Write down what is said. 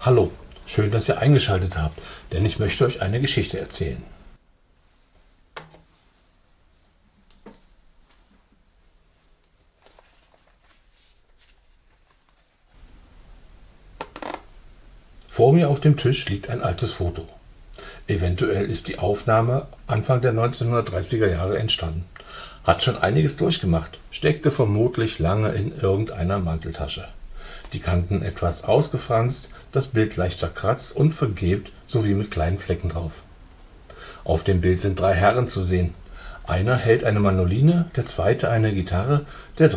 Hallo, schön, dass ihr eingeschaltet habt, denn ich möchte euch eine Geschichte erzählen. Vor mir auf dem Tisch liegt ein altes Foto. Eventuell ist die Aufnahme Anfang der 1930er Jahre entstanden. Hat schon einiges durchgemacht, steckte vermutlich lange in irgendeiner Manteltasche. Die Kanten etwas ausgefranst, das Bild leicht zerkratzt und vergilbt sowie mit kleinen Flecken drauf. Auf dem Bild sind 3 Herren zu sehen. Einer hält eine Mandoline, der zweite eine Gitarre, der